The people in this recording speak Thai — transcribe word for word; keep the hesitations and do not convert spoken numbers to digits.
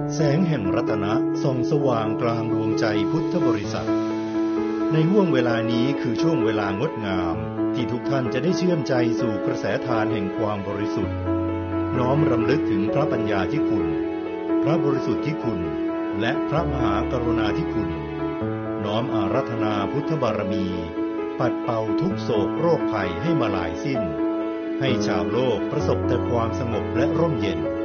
แสงแห่งรัตนะส่องสว่างกลางดวงใจพุทธบริษัทในห้วงเวลานี้คือช่วงเวลางดงามที่ทุกท่านจะได้เชื่อมใจสู่กระแสทานแห่งความบริสุทธิ์น้อมรำลึกถึงพระปัญญาธิคุณพระบริสุทธิ์ที่คุณและพระมหากรุณาธิคุณน้อมอาราธนาพุทธบารมีปัดเป่าทุกโศกโรคภัยให้มาลายสิ้นให้ชาวโลกประสบแต่ความสงบและร่มเย็น